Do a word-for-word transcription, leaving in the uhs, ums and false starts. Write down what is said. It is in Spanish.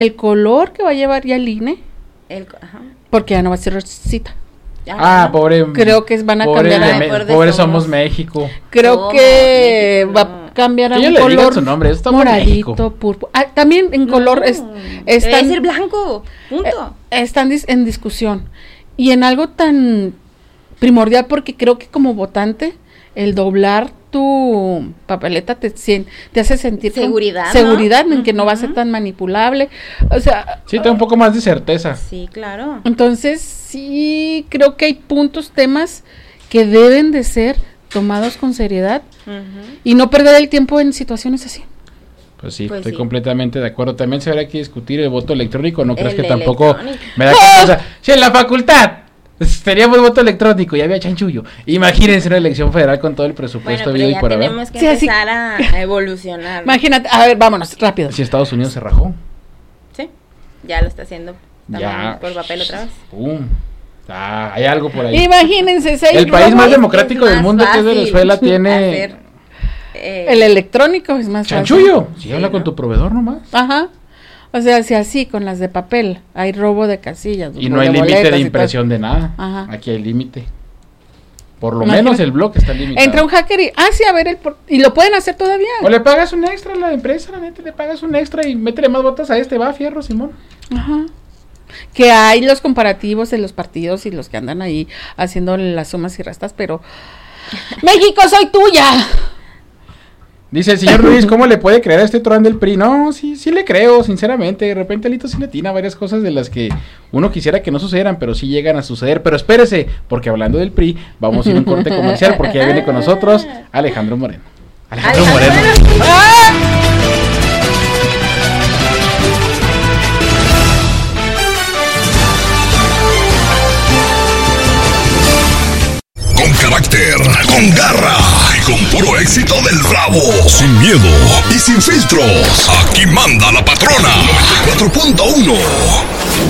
el color que va a llevar ya el I N E, El, ajá. porque ya no va a ser rosita. Ah, pobre. Creo que van a pobre cambiar. de A, me, pobre somos México. Creo Oh, que México. va a cambiar a Que un le digan color su nombre, está moradito, púrpura. Ah, también en No, color es, están, debe ser blanco, punto. eh, están dis- en discusión. Y en algo tan primordial, porque creo que como votante, el doblar tu papeleta te, sien- te hace sentir con Seguridad, ¿no? seguridad en que no va a ser Ujú. tan manipulable. O sea, Sí, tengo un poco más de certeza. Sí, claro. entonces sí creo que hay puntos, temas que deben de ser tomados con seriedad Ujú. y no perder el tiempo en situaciones así. Pues sí, Pues estoy sí. completamente de acuerdo. También se habrá que discutir el voto electrónico. No crees El que tampoco electrónico. me da cosa. Si en la facultad teníamos voto electrónico y había chanchullo. Imagínense una elección federal con todo el presupuesto Bueno, habido pero y ya por haber. tenemos que Sí, así- empezar a, a evolucionar. Imagínate, a ver, vámonos, rápido. Si Estados Unidos se rajó. Sí, ya lo está haciendo. Estamos Ya. por papel otra vez. Pum. Ah, hay algo por ahí. Imagínense, seis El país más robos, democrático es del más mundo, que es fácil Venezuela, tiene hacer, eh, el electrónico es más fácil. chanchullo. Si Sí, habla ¿no? con tu proveedor nomás. Ajá. O sea, si así con las de papel hay robo de casillas. Y robo no hay límite boletas de y impresión de nada. Ajá. Aquí hay límite. Por lo Imagínate. menos el bloque está todo. limitado. Entra un hacker y, ah, sí, a ver, el por- y lo pueden hacer todavía. O le pagas un extra a la empresa, la neta, le pagas un extra y métele más botas a este, va, fierro, Simón. Ajá. Que hay los comparativos de los partidos y los que andan ahí haciendo las sumas y restas, pero México, soy tuya. Dice el señor Luis, ¿cómo le puede creer a este Torán del P R I? No, sí, sí le creo, sinceramente. De repente Alito sí le atina varias cosas de las que uno quisiera que no sucedieran, pero sí llegan a suceder. Pero espérese, porque hablando del P R I, vamos a ir a un corte comercial, porque ya viene con nosotros Alejandro Moreno. Alejandro, Alejandro Moreno. Moreno. Con carácter, con garra y con puro éxito del rabo. Sin miedo y sin filtros. Aquí manda la patrona. noventa y cuatro punto uno.